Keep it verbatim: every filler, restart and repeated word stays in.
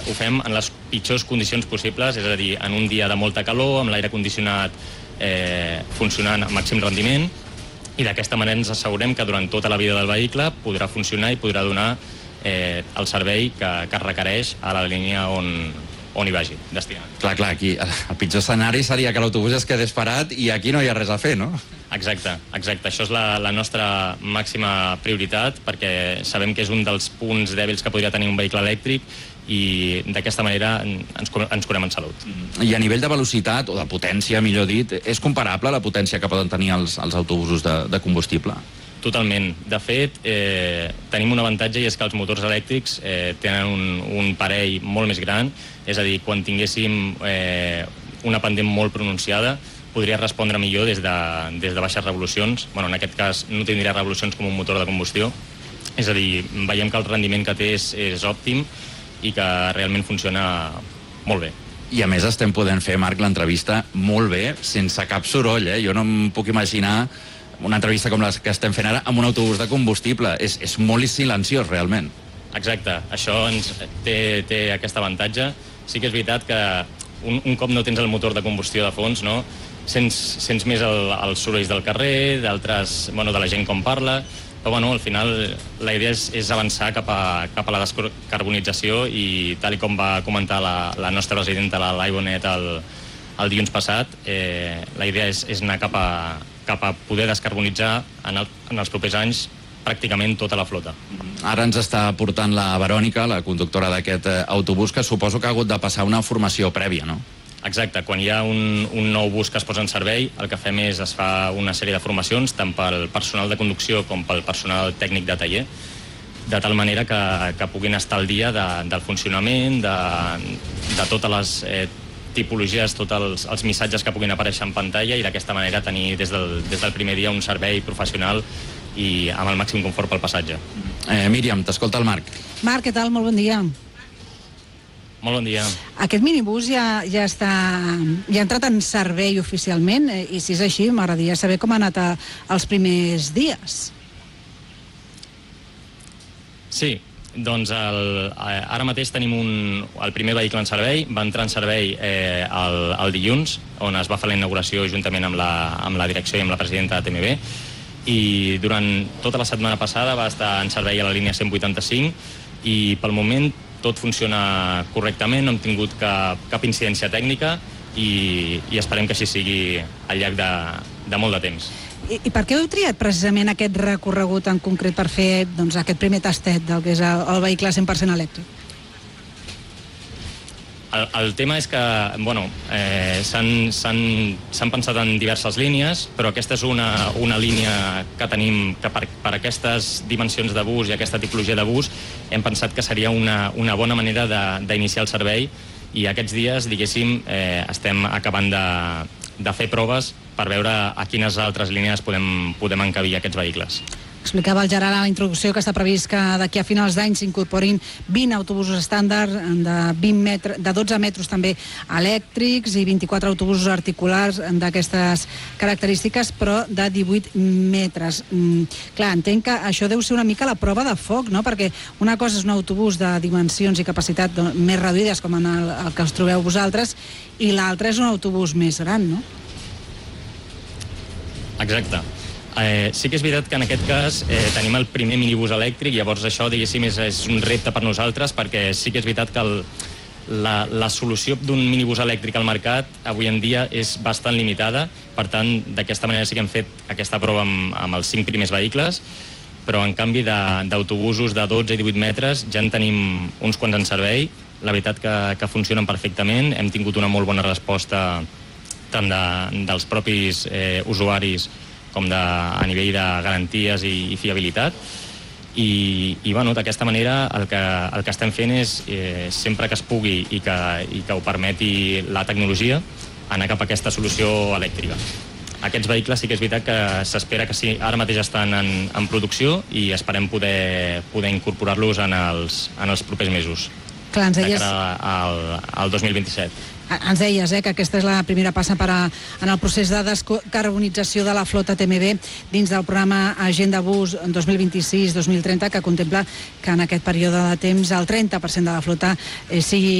ho fem en les pitjors condicions possibles, és a dir, en un dia de molta calor, amb l'aire condicionat eh, funcionant a màxim rendiment, i d'aquesta manera ens assegurem que durant tota la vida del vehicle podrà funcionar i podrà donar eh, el servei que, que es requereix a la línia on, on hi vagi, destinat. Clar, clar, aquí el pitjor escenari seria que l'autobús es quedés parat i aquí no hi ha res a fer, no? Exacte, exacte. Això és la, la nostra màxima prioritat, perquè sabem que és un dels punts dèbils que podria tenir un vehicle elèctric i d'aquesta manera ens, ens curem en salut. I a nivell de velocitat, o de potència, millor dit, és comparable la potència que poden tenir els, els autobusos de, de combustible? Totalment. De fet, eh, tenim un avantatge i és que els motors elèctrics eh, tenen un, un parell molt més gran, és a dir, quan tinguéssim eh, una pendent molt pronunciada, podria respondre millor des de, des de baixes revolucions. Bueno, en aquest cas no tindria revolucions com un motor de combustió. És a dir, veiem que el rendiment que té és, és òptim i que realment funciona molt bé. I a més estem podent fer, Marc, l'entrevista molt bé, sense cap soroll, eh? Jo no em puc imaginar una entrevista com la que estem fent ara amb un autobús de combustible. És, és molt silenciós, realment. Exacte. Això ens té, té aquest avantatge. Sí que és veritat que un, un cop no tens el motor de combustió de fons, no? Sents, sents més el, els sorolls del carrer, d'altres, bueno, de la gent com parla, però bueno, al final la idea és, és avançar cap a, cap a la descarbonització i tal com va comentar la, la nostra presidenta, la Lai Bonet, el, el dilluns passat, eh, la idea és, és anar cap a, cap a poder descarbonitzar en, el, en els propers anys pràcticament tota la flota. Ara ens està portant la Verònica, la conductora d'aquest autobús, que suposo que ha hagut de passar una formació prèvia, no? Exacte, quan hi ha un, un nou bus que es posa en servei, el que fem és es fa una sèrie de formacions, tant pel personal de conducció com pel personal tècnic de taller, de tal manera que, que puguin estar al dia de, del funcionament, de, de totes les eh, tipologies, tots els, els missatges que puguin aparèixer en pantalla i d'aquesta manera tenir des del, des del primer dia un servei professional i amb el màxim confort pel passatge. Eh, Míriam, t'escolta el Marc. Marc, què tal? Molt bon dia. Molt bon dia. Aquest minibús ja, ja, està, ja ha entrat en servei oficialment i si és així m'agradaria saber com ha anat a, els primers dies. Sí, doncs el, ara mateix tenim un, el primer vehicle en servei, va entrar en servei eh, el, el dilluns, on es va fer la inauguració juntament amb la, amb la direcció i amb la presidenta de T M B, i durant tota la setmana passada va estar en servei a la línia cent vuitanta-cinc i pel moment tot funciona correctament, no hem tingut cap, cap incidència tècnica i, i esperem que així sigui al llarg de, de molt de temps. I, I per què heu triat precisament aquest recorregut en concret per fer doncs, aquest primer tastet del que és el, el vehicle cent per cent elèctric? El, el tema és que, bueno, eh, s'han pensat en diverses línies, però aquesta és una, una línia que tenim, que per, per aquestes dimensions de bus i aquesta tipologia de bus, hem pensat que seria una, una bona manera d'iniciar el servei i aquests dies, diguéssim, eh, estem acabant de, de fer proves per veure a quines altres línies podem, podem encabir aquests vehicles. Explicava el Gerard a la introducció que està previst que d'aquí a finals d'any s'incorporin vint autobusos estàndard de, vint metre, de dotze metres també elèctrics i vint-i-quatre autobusos articulars d'aquestes característiques, però de divuit metres. Mm, clar, entenc que això deu ser una mica la prova de foc, no? Perquè una cosa és un autobús de dimensions i capacitat més reduïdes, com en el, el que us trobeu vosaltres, i l'altre és un autobús més gran, no? Exacte. Eh, sí que és veritat que en aquest cas eh, tenim el primer minibús elèctric, llavors això, diguéssim, és, és un repte per nosaltres, perquè sí que és veritat que el, la, la solució d'un minibús elèctric al mercat avui en dia és bastant limitada, per tant, d'aquesta manera sí que hem fet aquesta prova amb, amb els cinc primers vehicles, però en canvi d'autobusos de, de dotze i divuit metres ja en tenim uns quants en servei, la veritat que, que funcionen perfectament, hem tingut una molt bona resposta tant de, dels propis eh, usuaris com de, a nivell de garanties i, i fiabilitat i, i bueno, d'aquesta manera el que, el que estem fent és eh, sempre que es pugui i que, i que ho permeti la tecnologia anar cap a aquesta solució elèctrica. Aquests vehicles sí que és veritat que s'espera que sí, ara mateix estan en, en producció i esperem poder, poder incorporar-los en els, en els propers mesos. Clar, ens deies... de cara al, al dos mil vint-i-set. Ens deies eh, que aquesta és la primera passa per a, en el procés de descarbonització de la flota T M B dins del programa Agenda Bus dos mil vint-i-sis dos mil trenta, que contempla que en aquest període de temps el trenta per cent de la flota eh, sigui